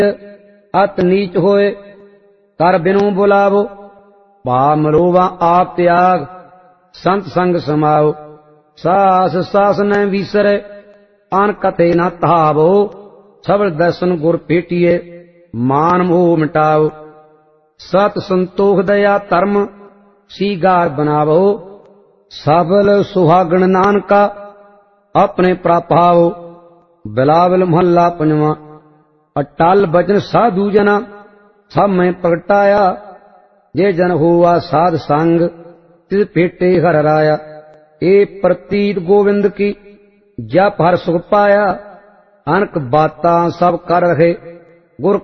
अत नीच होए कर बिनु बुलावो। भाव मरोवा आप त्याग संत संग समाओ। सास सास न विसरे आन कथे न धावो। सबल दर्शन गुर भेटिए मान मोह मिटाओ। सत संतोख दया धर्म सीगार बनावो। सबल सुहागण नानका अपने प्रापाओ। बिलावल महला पंजवा। अटल बचन साधु जना सब में प्रगटाया। जे जन हुआ साध संग तिस भेटे हर राया। ए प्रतीत गोविंद की जप हर सुख पाया। अनक बातां सब कर रहे गुर